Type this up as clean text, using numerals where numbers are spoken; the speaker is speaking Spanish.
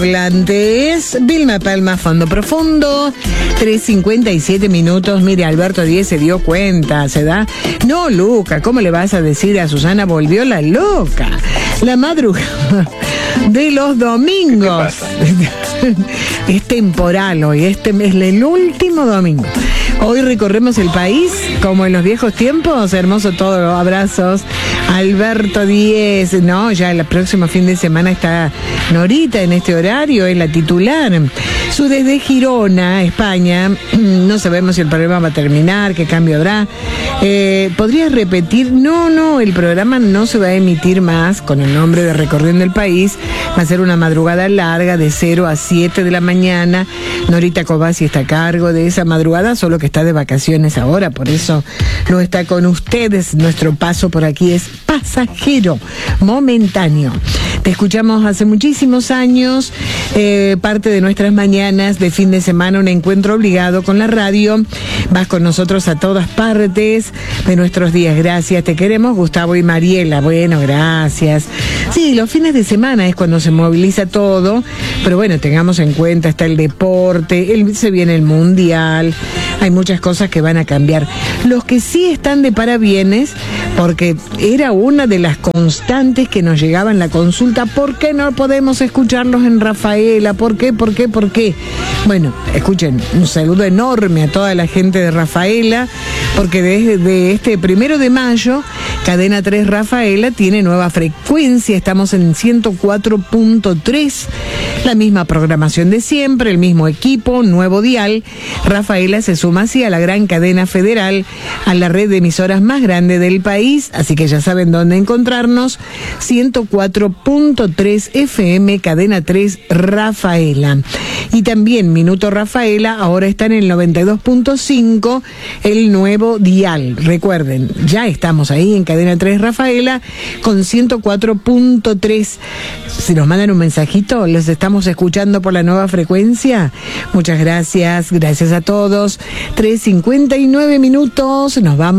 Es Vilma Palma, Fondo Profundo, 3:57 minutos. Mire, Alberto Díez se dio cuenta, ¿se da? No, Luca, ¿cómo le vas a decir a Susana? Volvió la loca. La madrugada de los domingos. Es temporal hoy, este es el último domingo. Hoy recorremos el país como en los viejos tiempos. Hermoso todo, abrazos. Alberto Díez, no, ya el próximo fin de semana está Norita en este horario, es la titular. Su desde Girona, España, no sabemos si el programa va a terminar, qué cambio habrá. ¿Podrías repetir? No, el programa no se va a emitir más con el nombre de Recorriendo el País. Va a ser una madrugada larga de 0 a 7 de la mañana. Norita Cobasi está a cargo de esa madrugada, solo que está de vacaciones ahora, por eso no está con ustedes. Nuestro paso por aquí es pasajero, momentáneo. Te escuchamos hace muchísimos años, parte de nuestras mañanas de fin de semana, un encuentro obligado con la radio. Vas con nosotros a todas partes de nuestros días. Gracias, te queremos, Gustavo y Mariela. Bueno, gracias. Sí, los fines de semana es cuando se moviliza todo, pero bueno, tengamos en cuenta, está el deporte, se viene el mundial, hay muchas cosas que van a cambiar. Los que sí están de parabienes, porque era una de las constantes que nos llegaba en la consulta, ¿por qué no podemos escucharlos en Rafaela? ¿Por qué? Bueno, escuchen, un saludo enorme a toda la gente de Rafaela, porque desde este 1 de mayo, Cadena 3 Rafaela tiene nueva frecuencia, estamos en 104.3, la misma programación de siempre, el mismo equipo, nuevo dial. Rafaela se suma así a la gran cadena federal, a la red de emisoras más grande del país, así que ya saben dónde encontrarnos, 104.3 FM, Cadena 3 Rafaela. Y también Minuto Rafaela ahora está en el 92.5, el nuevo dial. Recuerden, ya estamos ahí en Cadena 3 Rafaela con 104.3. Si nos mandan un mensajito, los estamos escuchando por la nueva frecuencia. Muchas gracias a todos. 3:59 minutos, nos vamos.